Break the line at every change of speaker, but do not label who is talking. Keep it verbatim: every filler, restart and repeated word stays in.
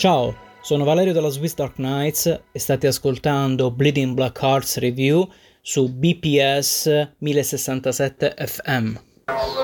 Ciao, sono Valerio della Swiss Dark Knights e state ascoltando Bleeding Black Hearts Review su B P S mille sessantasette F M.